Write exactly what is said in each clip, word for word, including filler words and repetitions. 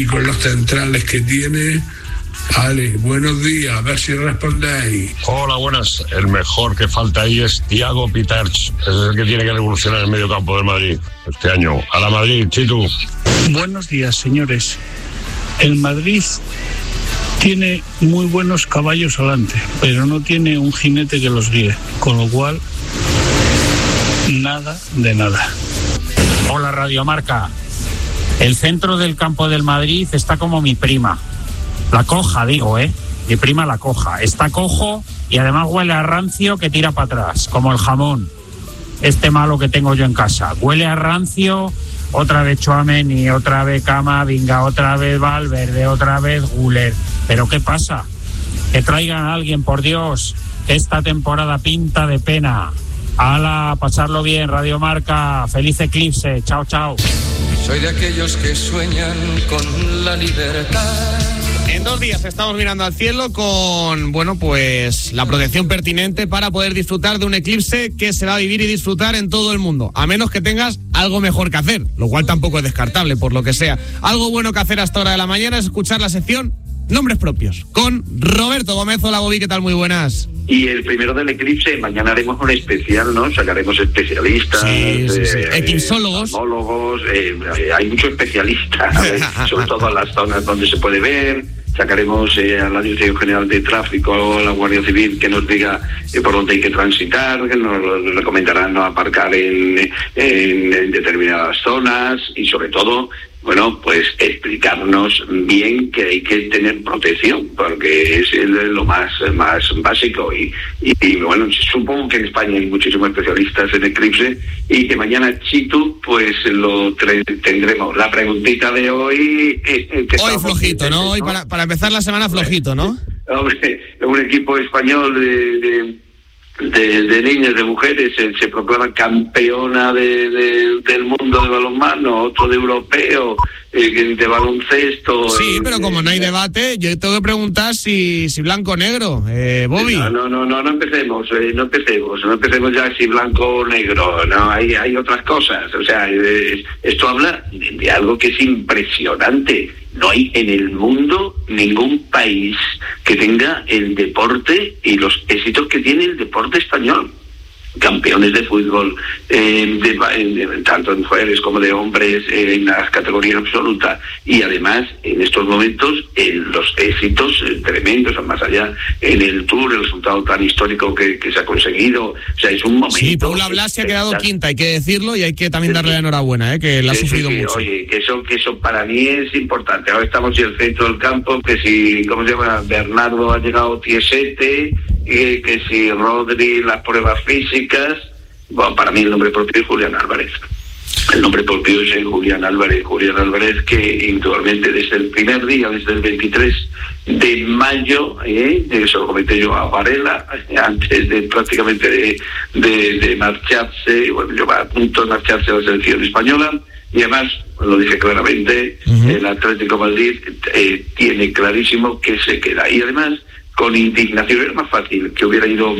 y con los centrales que tiene. Ale, buenos días, a ver si respondéis. Hola, buenas. El mejor que falta ahí es Thiago Pitarch. Es el que tiene que revolucionar el medio campo del Madrid este año. A la Madrid, Chitu. Buenos días, señores. El Madrid tiene muy buenos caballos adelante, pero no tiene un jinete que los guíe, con lo cual, nada de nada. Hola, Radio Marca. El centro del campo del Madrid está como mi prima. La coja, digo, ¿eh? Mi prima la coja. Está cojo y además huele a rancio que tira para atrás, como el jamón. Este malo que tengo yo en casa. Huele a rancio, otra vez Tchouaméni, otra vez Camavinga, otra vez Valverde, otra vez Güler. ¿Pero qué pasa? Que traigan a alguien, por Dios, que esta temporada pinta de pena. ¡Hala! Pasarlo bien, Radio Marca. ¡Feliz eclipse! ¡Chao, chao! Soy de aquellos que sueñan con la libertad. En dos días estamos mirando al cielo con, bueno, pues la protección pertinente para poder disfrutar de un eclipse que se va a vivir y disfrutar en todo el mundo, a menos que tengas algo mejor que hacer, lo cual tampoco es descartable, por lo que sea. Algo bueno que hacer a esta hora de la mañana es escuchar la sección Nombres Propios con Roberto Gómez. Hola, Bobby, ¿qué tal? Muy buenas. Y el primero del eclipse, mañana haremos un especial, ¿no? Sacaremos especialistas, sí, sí, sí. Eh, eclipsólogos, eh, eh, hay muchos especialistas, eh, sobre todo en las zonas donde se puede ver. Sacaremos eh, a la Dirección General de Tráfico, a la Guardia Civil, que nos diga eh, por dónde hay que transitar, que nos recomendarán no aparcar en, en, en determinadas zonas y sobre todo, bueno, pues explicarnos bien que hay que tener protección, porque es lo más más básico y, y, y bueno, supongo que en España hay muchísimos especialistas en eclipse y que mañana, Chitu, pues lo tre- tendremos. La preguntita de hoy... Eh, que hoy flojito, ¿no? Hoy para, para empezar la semana flojito, ¿no? Hombre, un equipo español de... de De, de niñas, de mujeres, se, se proclama campeona de, de, del mundo de balonmano, otro de europeo, eh, de baloncesto. Sí, pero eh, como no hay debate, yo tengo que preguntar si, si blanco o negro, eh, Bobby. No, no, no, no, no empecemos, eh, no empecemos, no empecemos ya si blanco o negro, no, hay, hay otras cosas, o sea, eh, esto habla de, de algo que es impresionante. No hay en el mundo ningún país que tenga el deporte y los éxitos que tiene el deporte español. Campeones de fútbol, eh, de, de, tanto en mujeres como de hombres, eh, en las categorías absolutas. Y además, en estos momentos, eh, los éxitos eh, tremendos, más allá en el Tour, el resultado tan histórico que, que se ha conseguido. O sea, es un momento... Sí, Paula Blasi ha quedado quinta, hay que decirlo, y hay que también darle la enhorabuena, eh, que la ha sí, sufrido sí, sí. mucho. Oye, que eso, que eso para mí es importante. Ahora estamos en el centro del campo, que si, ¿cómo se llama? Bernardo ha llegado tiesete, eh, que si Rodri, las pruebas físicas. Bueno, para mí el nombre propio es Julián Álvarez. El nombre propio es el Julián Álvarez. Julián Álvarez, que individualmente desde el primer día, desde el veintitrés de mayo, eh, eso lo comenté yo a Varela, antes de prácticamente de, de, de marcharse, bueno, yo va a punto de marcharse a la selección española, y además, lo dije claramente, uh-huh. el Atlético de Madrid eh, tiene clarísimo que se queda. Y además, con indignación, era más fácil que hubiera ido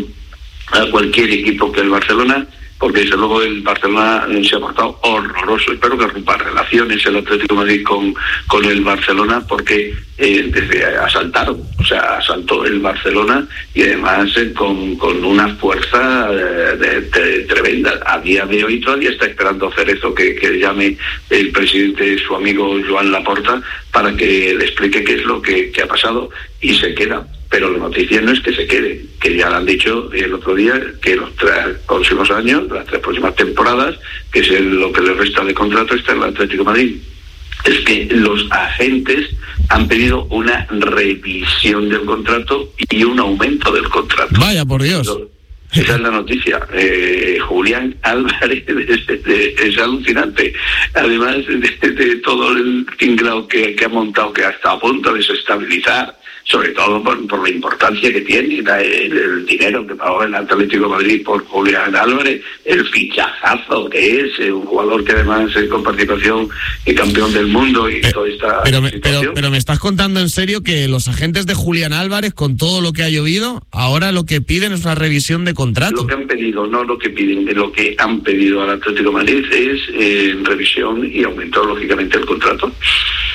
a cualquier equipo que el Barcelona, porque desde luego el Barcelona eh, se ha portado horroroso. Espero que rompa relaciones el Atlético de Madrid con, con el Barcelona, porque eh, desde asaltaron, o sea, asaltó el Barcelona y además eh, con, con una fuerza eh, de, de, tremenda. A día de hoy todavía está esperando hacer eso, que, que llame el presidente, su amigo Joan Laporta, para que le explique qué es lo que, que ha pasado, y se queda. Pero la noticia no es que se quede, que ya lo han dicho el otro día, que los tres próximos años, las tres próximas temporadas, que es el, lo que le resta de contrato, está en el Atlético de Madrid. Es que los agentes han pedido una revisión del contrato y un aumento del contrato. Vaya, por Dios. Esa es la noticia. Eh, Julián Álvarez es, es, es alucinante. Además de, de todo el tinglao que, que ha montado, que ha estado a punto de desestabilizar, sobre todo por, por la importancia que tiene la, el, el dinero que pagó el Atlético de Madrid por Julián Álvarez, el fichajazo que es, eh, un jugador que además es con participación y campeón del mundo y pero, toda esta pero me, situación. Pero, pero me estás contando en serio que los agentes de Julián Álvarez, con todo lo que ha llovido, ahora lo que piden es una revisión de contrato. Lo que han pedido, no lo que piden, lo que han pedido al Atlético de Madrid es eh, revisión y aumento lógicamente el contrato.